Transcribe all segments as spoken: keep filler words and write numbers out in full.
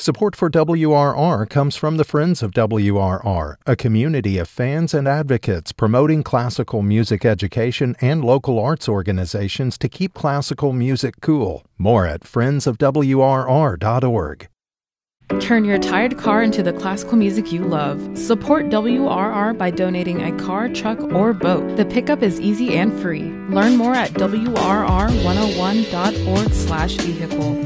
Support for W R R comes from the Friends of W R R, a community of fans and advocates promoting classical music education and local arts organizations to keep classical music cool. More at friends of w r r dot org. Turn your tired car into the classical music you love. Support W R R by donating a car, truck, or boat. The pickup is easy and free. Learn more at w r r one oh one dot org slash vehicle.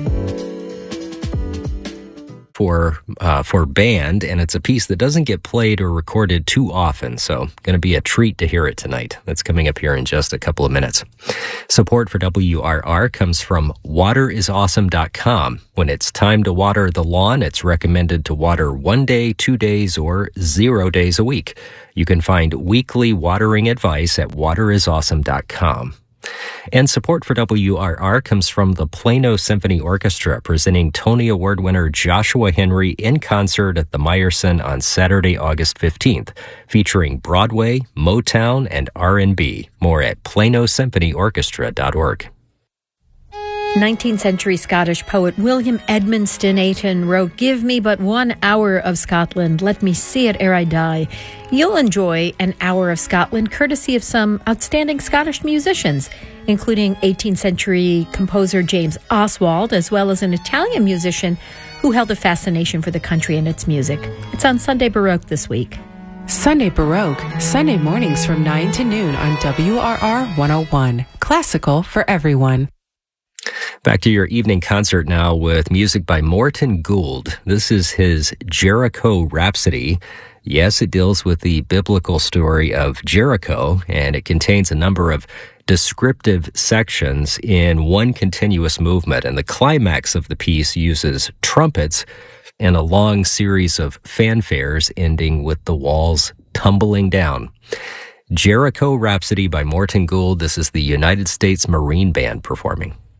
For uh, for band, and it's a piece that doesn't get played or recorded too often, so going to be a treat to hear it tonight. That's coming up here in just a couple of minutes. Support for W R R comes from water is awesome dot com. When it's time to water the lawn, it's recommended to water one day, two days, or zero days a week. You can find weekly watering advice at water is awesome dot com. And support for W R R comes from the Plano Symphony Orchestra, presenting Tony Award winner Joshua Henry in concert at the Meyerson on Saturday, August fifteenth, featuring Broadway, Motown, and R and B. More at plano symphony orchestra dot org. nineteenth century Scottish poet William Edmondson Ayton wrote, "Give me but one hour of Scotland. Let me see it ere I die." You'll enjoy an hour of Scotland courtesy of some outstanding Scottish musicians, including eighteenth century composer James Oswald, as well as an Italian musician who held a fascination for the country and its music. It's on Sunday Baroque this week. Sunday Baroque, Sunday mornings from nine to noon on W R R one oh one. Classical for everyone. Back to your evening concert now with music by Morton Gould. This is his Jericho Rhapsody. Yes, it deals with the biblical story of Jericho, and it contains a number of descriptive sections in one continuous movement. And the climax of the piece uses trumpets and a long series of fanfares ending with the walls tumbling down. Jericho Rhapsody by Morton Gould. This is the United States Marine Band performing.